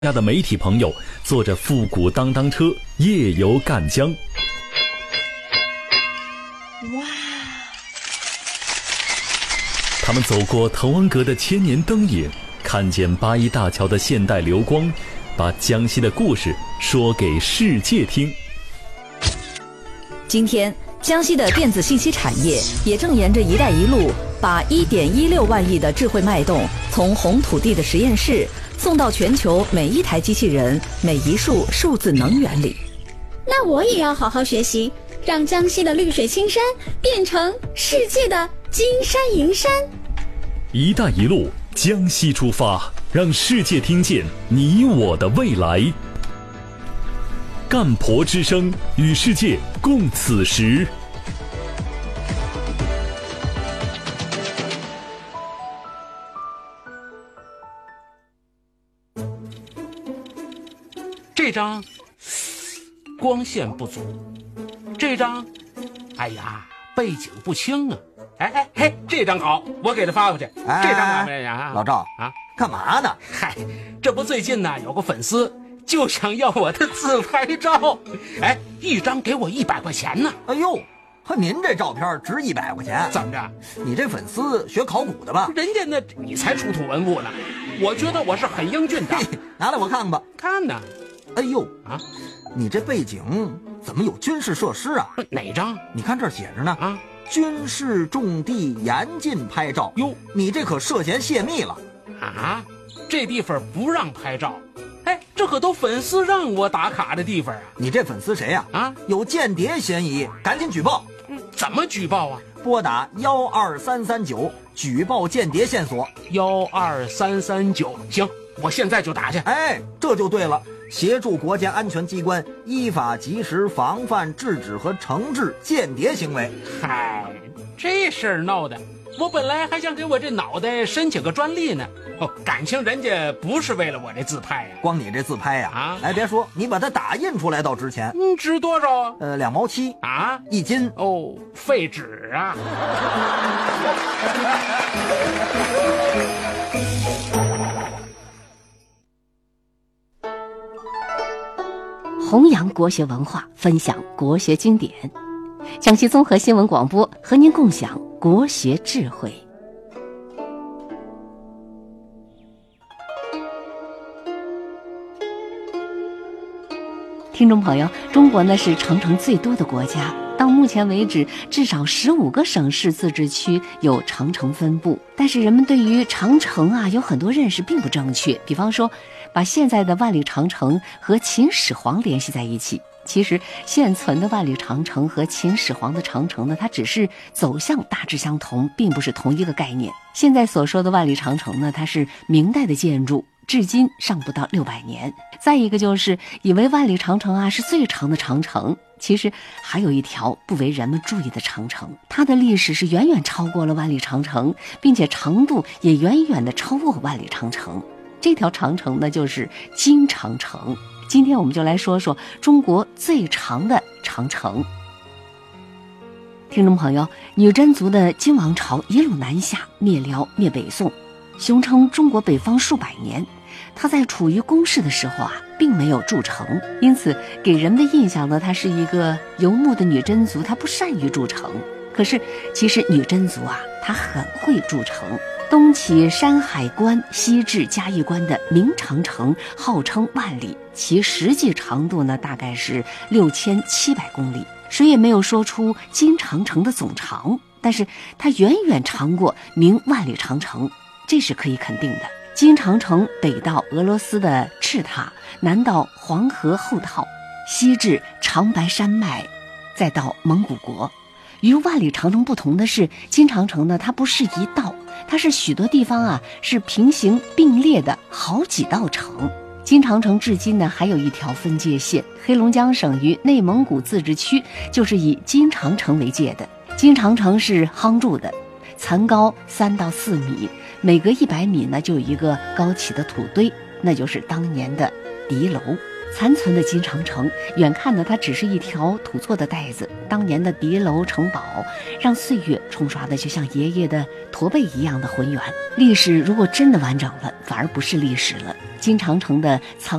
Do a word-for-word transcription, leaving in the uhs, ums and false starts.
家的媒体朋友坐着复古当当车夜游赣江。哇！他们走过滕王阁的千年灯影，看见八一大桥的现代流光，把江西的故事说给世界听。 今天，江西的电子信息产业也正沿着“一带一路”，把一点一六万亿的智慧脉动从红土地的实验室送到全球每一台机器人、每一束数字能源里。 那我也要好好学习，让江西的绿水青山变成世界的金山银山。 一带一路，江西出发，让世界听见你我的未来。干婆之声，与世界共此时。 这张光线不足，这张哎呀背景不清啊。哎哎嘿，这张好，我给他发过去。 哎、 这张哪位呀？ 老赵啊，干嘛呢？ 嗨，这不最近呢有个粉丝就想要我的自拍照，哎，一张给我一百块钱呢。 哎呦，和您这照片值一百块钱？ 怎么着？ 你这粉丝学考古的吧？ 人家那你才出土文物呢，我觉得我是很英俊的。 拿来我看看吧。 看呢。 哎呦啊， 你这背景怎么有军事设施啊？ 哪张？ 你看这儿写着呢啊， 军事重地严禁拍照。 哟， 你这可涉嫌泄密了啊！这地方不让拍照。哎，这可都粉丝让我打卡的地方啊！ 你这粉丝谁呀？啊，有间谍嫌疑，赶紧举报。 嗯，怎么举报啊？ 拨打幺二三三九举报间谍线索。 幺二三三九，行，我现在就打去。 哎，这就对了。协助国家安全机关依法及时防范制止和惩治间谍行为。 嗨，这事儿闹的，我本来还想给我这脑袋申请个专利呢。哦，感情人家不是为了我这自拍呀、啊， 光你这自拍呀、啊， 啊， 哎，别说，你把它打印出来倒值钱。 嗯，值多少啊？ 呃，两毛七啊， 一斤。 哦，废纸啊。 弘扬国学文化，分享国学经典。江西综合新闻广播和您共享国学智慧。听众朋友，中国呢是城城最多的国家，到目前为止，至少十五个省市自治区有长城分布。但是人们对于长城啊有很多认识并不正确，比方说，把现在的万里长城和秦始皇联系在一起。其实现存的万里长城和秦始皇的长城呢，它只是走向大致相同，并不是同一个概念。现在所说的万里长城呢，它是明代的建筑，至今尚不到六百年。再一个就是以为万里长城啊是最长的长城，其实还有一条不为人们注意的长城，它的历史是远远超过了万里长城，并且长度也远远的超过万里长城。这条长城呢就是金长城。今天我们就来说说中国最长的长城。听众朋友，女真族的金王朝一路南下，灭辽灭北宋，雄称中国北方数百年。它在处于攻势的时候啊，并没有筑城，因此给人们的印象呢，它是一个游牧的女真族，她不善于筑城。可是其实女真族啊，她很会筑城。东起山海关，西至嘉峪关的明长城号称万里，其实际长度呢大概是六千七百公里。谁也没有说出金长城的总长，但是它远远长过明万里长城，这是可以肯定的。金长城北到俄罗斯的赤塔，南到黄河后套，西至长白山脉，再到蒙古国。与万里长城不同的是，金长城呢，它不是一道，它是许多地方啊是平行并列的好几道城。金长城至今呢还有一条分界线，黑龙江省与内蒙古自治区就是以金长城为界的。金长城是夯筑的，残高三到四米，每隔一百米呢就有一个高起的土堆，那就是当年的敌楼。 残存的金长城，远看呢，它只是一条土做的带子。当年的叠楼城堡，让岁月冲刷的就像爷爷的驼背一样的浑圆。历史如果真的完整了，反而不是历史了。金长城的藏